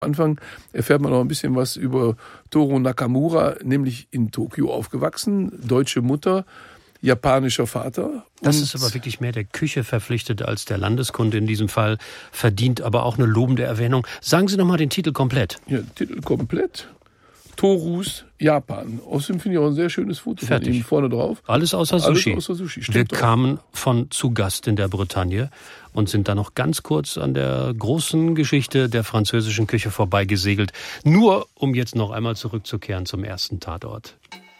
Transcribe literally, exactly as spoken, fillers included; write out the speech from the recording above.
Anfang erfährt man noch ein bisschen was über Toru Nakamura, nämlich in Tokio aufgewachsen, deutsche Mutter, japanischer Vater. Das ist aber wirklich mehr der Küche verpflichtet als der Landeskunde in diesem Fall, verdient aber auch eine lobende Erwähnung. Sagen Sie noch mal den Titel komplett. Ja, Titel komplett. Torus Japan. Außerdem finde ich auch ein sehr schönes Foto Fertig. von ihm vorne drauf. Alles außer Sushi. Alles außer Sushi. Wir Stimmt doch. kamen von zu Gast in der Bretagne und sind da noch ganz kurz an der großen Geschichte der französischen Küche vorbeigesegelt. Nur um jetzt noch einmal zurückzukehren zum ersten Tatort.